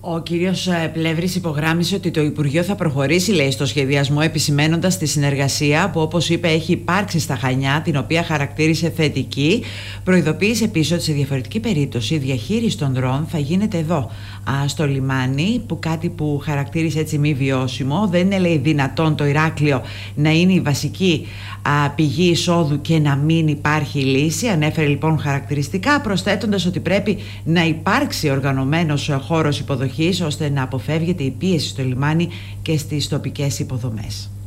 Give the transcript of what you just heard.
Ο κύριος Πλεύρης υπογράμμισε ότι το Υπουργείο θα προχωρήσει, λέει, στο σχεδιασμό, επισημαίνοντας τη συνεργασία που, όπως είπε, έχει υπάρξει στα Χανιά, την οποία χαρακτήρισε θετική. Προειδοποίησε επίσης ότι σε διαφορετική περίπτωση η διαχείριση των ντρόουν θα γίνεται εδώ, στο λιμάνι, που κάτι που χαρακτήρισε έτσι μη βιώσιμο. Δεν είναι, λέει, δυνατόν το Ηράκλειο να είναι η βασική πηγή εισόδου και να μην υπάρχει λύση. Ανέφερε λοιπόν χαρακτηριστικά, προσθέτοντας ότι πρέπει να υπάρξει οργανωμένος χώρος υποδοχής ώστε να αποφεύγεται η πίεση στο λιμάνι και στις τοπικές υποδομές.